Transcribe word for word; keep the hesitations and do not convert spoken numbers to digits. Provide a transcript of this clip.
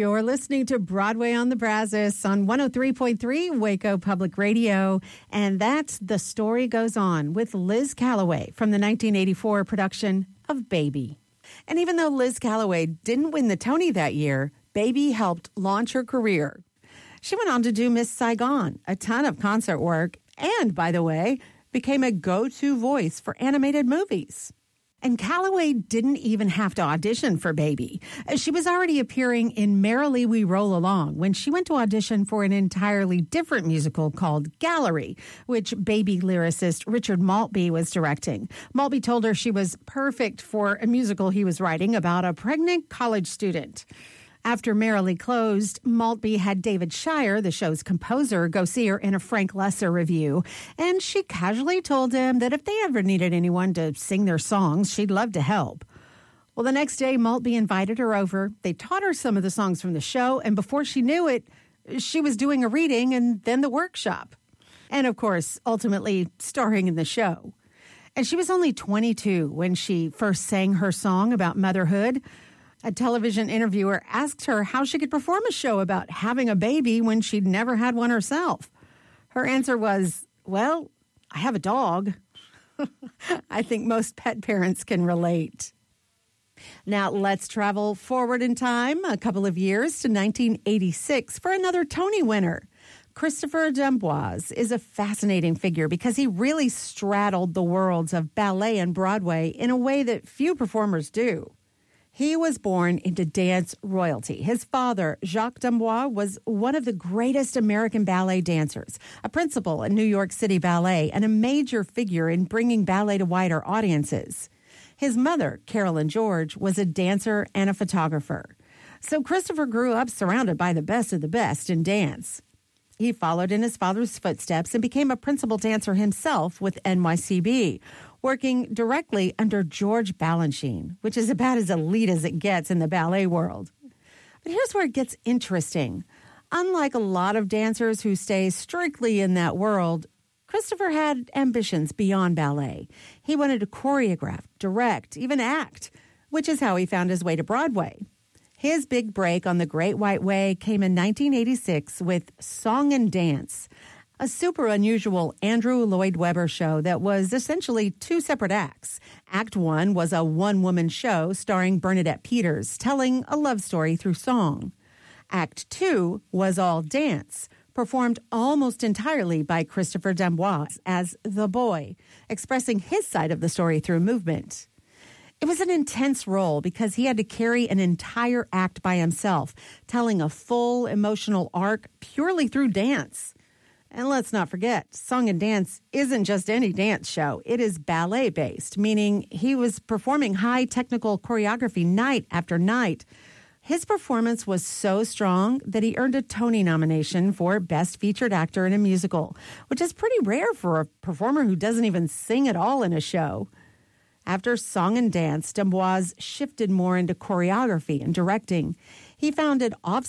You're listening to Broadway on the Brazos on one oh three point three Waco Public Radio, and that's The Story Goes On with Liz Callaway from the nineteen eighty-four production of Baby. And even though Liz Callaway didn't win the Tony that year, Baby helped launch her career. She went on to do Miss Saigon, a ton of concert work, and, by the way, became a go-to voice for animated movies. And Callaway didn't even have to audition for Baby. She was already appearing in Merrily We Roll Along when she went to audition for an entirely different musical called Gallery, which Baby lyricist Richard Maltby was directing. Maltby told her she was perfect for a musical he was writing about a pregnant college student. After Merrily closed, Maltby had David Shire, the show's composer, go see her in a Frank Lesser review, and she casually told him that if they ever needed anyone to sing their songs, she'd love to help. Well, the next day, Maltby invited her over. They taught her some of the songs from the show, and before she knew it, she was doing a reading and then the workshop. And, of course, ultimately starring in the show. And she was only twenty-two when she first sang her song about motherhood. A television interviewer asked her how she could perform a show about having a baby when she'd never had one herself. Her answer was, well, I have a dog. I think most pet parents can relate. Now let's travel forward in time a couple of years to nineteen eighty-six for another Tony winner. Christopher D'Amboise is a fascinating figure because he really straddled the worlds of ballet and Broadway in a way that few performers do. He was born into dance royalty. His father, Jacques D'Amboise, was one of the greatest American ballet dancers, a principal at New York City Ballet, and a major figure in bringing ballet to wider audiences. His mother, Carolyn George, was a dancer and a photographer. So Christopher grew up surrounded by the best of the best in dance. He followed in his father's footsteps and became a principal dancer himself with N Y C B, working directly under George Balanchine, which is about as elite as it gets in the ballet world. But here's where it gets interesting. Unlike a lot of dancers who stay strictly in that world, Christopher had ambitions beyond ballet. He wanted to choreograph, direct, even act, which is how he found his way to Broadway. His big break on the Great White Way came in nineteen eighty-six with Song and Dance, a super unusual Andrew Lloyd Webber show that was essentially two separate acts. Act one was a one-woman show starring Bernadette Peters, telling a love story through song. Act two was all dance, performed almost entirely by Christopher D'Amboise as the boy, expressing his side of the story through movement. It was an intense role because he had to carry an entire act by himself, telling a full emotional arc purely through dance. And let's not forget, Song and Dance isn't just any dance show. It is ballet-based, meaning he was performing high technical choreography night after night. His performance was so strong that he earned a Tony nomination for Best Featured Actor in a Musical, which is pretty rare for a performer who doesn't even sing at all in a show. After Song and Dance, D'Amboise shifted more into choreography and directing. He founded Off